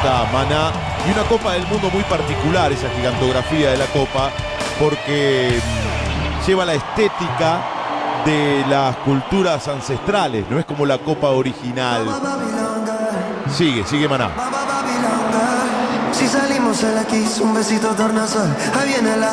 está Maná. Y una Copa del Mundo muy particular, esa gigantografía de la Copa, porque lleva la estética de las culturas ancestrales, no es como la Copa original. Sigue Maná. Si salimos el aquí, un besito tornasol. Ahí viene la